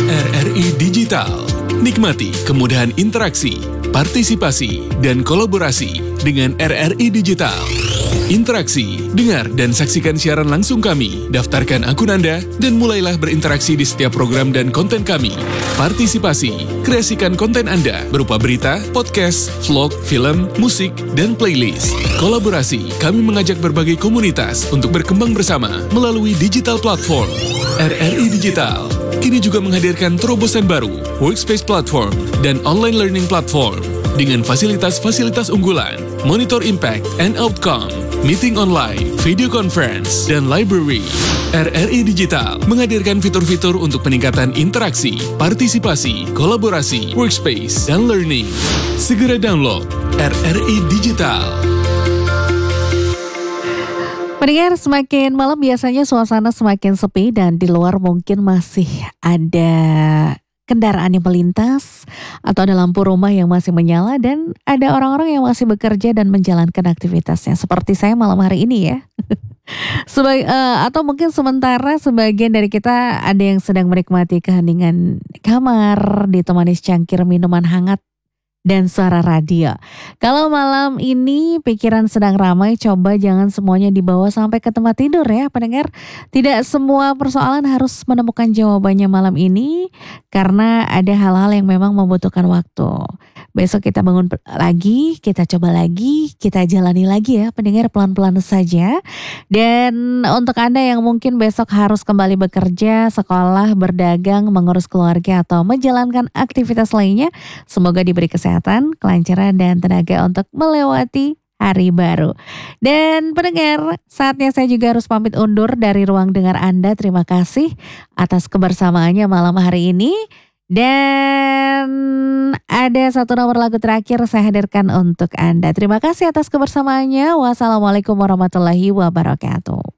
RRI Digital. Nikmati kemudahan interaksi, partisipasi, dan kolaborasi dengan RRI Digital. Interaksi, dengar dan saksikan siaran langsung kami, daftarkan akun Anda, dan mulailah berinteraksi di setiap program dan konten kami. Partisipasi, kreasikan konten Anda berupa berita, podcast, vlog, film, musik, dan playlist. Kolaborasi, kami mengajak berbagai komunitas untuk berkembang bersama melalui digital platform. RRI Digital kini juga menghadirkan terobosan baru, workspace platform, dan online learning platform dengan fasilitas-fasilitas unggulan, monitor impact and outcome, meeting online, video conference, dan library. RRI Digital menghadirkan fitur-fitur untuk peningkatan interaksi, partisipasi, kolaborasi, workspace, dan learning. Segera download RRI Digital. Pendengar, semakin malam biasanya suasana semakin sepi dan di luar mungkin masih ada kendaraan yang melintas atau ada lampu rumah yang masih menyala dan ada orang-orang yang masih bekerja dan menjalankan aktivitasnya seperti saya malam hari ini ya. Atau mungkin sementara sebagian dari kita ada yang sedang menikmati keheningan kamar ditemani secangkir minuman hangat dan suara radio. Kalau malam ini pikiran sedang ramai, coba jangan semuanya dibawa sampai ke tempat tidur ya pendengar. Tidak semua persoalan harus menemukan jawabannya malam ini karena ada hal-hal yang memang membutuhkan waktu. Besok kita bangun lagi, kita coba lagi, kita jalani lagi ya pendengar, pelan-pelan saja. Dan untuk Anda yang mungkin besok harus kembali bekerja, sekolah, berdagang, mengurus keluarga atau menjalankan aktivitas lainnya, semoga diberi kesehatan, kelancaran, dan tenaga untuk melewati hari baru. Dan pendengar, saatnya saya juga harus pamit undur dari ruang dengar Anda. Terima kasih atas kebersamaannya malam hari ini. Dan ada satu nomor lagu terakhir saya hadirkan untuk Anda. Terima kasih atas kebersamaannya. Wassalamualaikum warahmatullahi wabarakatuh.